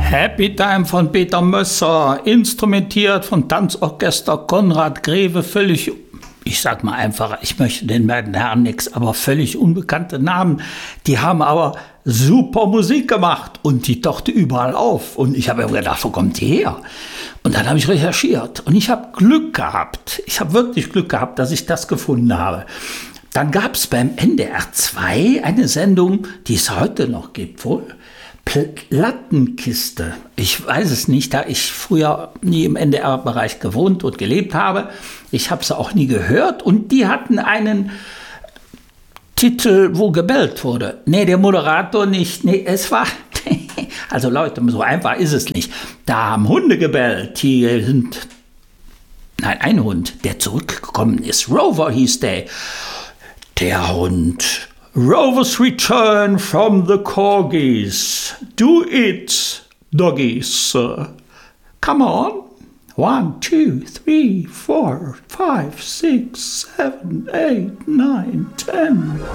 Happy Time von Peter Mösser, instrumentiert von Tanzorchester Konrad Greve, völlig, ich sag mal einfach, ich möchte den beiden Herren nichts, aber völlig unbekannte Namen. Die haben aber super Musik gemacht und die tauchte überall auf. Und ich habe mir gedacht, wo kommt die her? Und dann habe ich recherchiert und ich habe Glück gehabt. Ich habe wirklich Glück gehabt, dass ich das gefunden habe. Dann gab es beim NDR 2 eine Sendung, die es heute noch gibt, wohl. Plattenkiste. Ich weiß es nicht, da ich früher nie im NDR-Bereich gewohnt und gelebt habe. Ich habe sie auch nie gehört und die hatten einen Titel, wo gebellt wurde. Nee, der Moderator nicht. Nee, es war... Also Leute, so einfach ist es nicht. Da haben Hunde gebellt. Hier sind... Nein, ein Hund, der zurückgekommen ist. Rover hieß der. Der Hund... Rover's return from the corgis. Do it, doggies. Come on. 1, 2, 3, 4, 5, 6, 7, 8, 9, 10.